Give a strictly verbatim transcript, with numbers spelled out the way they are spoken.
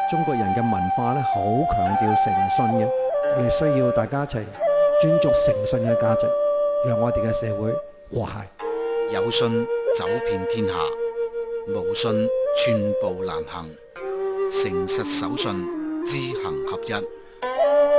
中國人嘅文化咧，好強調誠信嘅，我哋需要大家一齊尊重誠信嘅價值，讓我哋嘅社會和諧。 有信走遍天下，無信寸步難行。誠實守信，知行合一。